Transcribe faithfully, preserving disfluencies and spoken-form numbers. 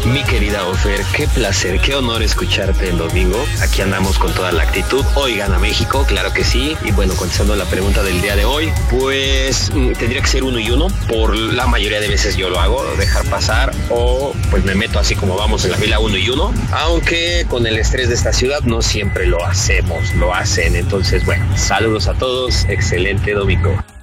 Mi querida Ofer, qué placer, qué honor escucharte el domingo. Aquí andamos con toda la actitud. Hoy gana México, claro que sí. Y bueno, contestando la pregunta del día de hoy, pues mm, tendría que ser uno y uno. Por la mayoría de veces yo lo hago, dejar pasar, o pues me meto así como vamos en la fila uno y uno. Aunque con el estrés de esta ciudad no siempre lo hacemos, lo hacen. Entonces, bueno, saludos a todos, excelente domingo.